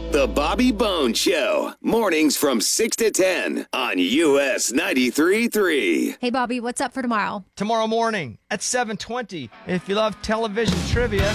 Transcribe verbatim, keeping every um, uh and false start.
The Bobby Bone Show. Mornings from six to ten on U S ninety-three point three. Hey, Bobby, what's up for tomorrow? Tomorrow morning at seven twenty. If you love television trivia,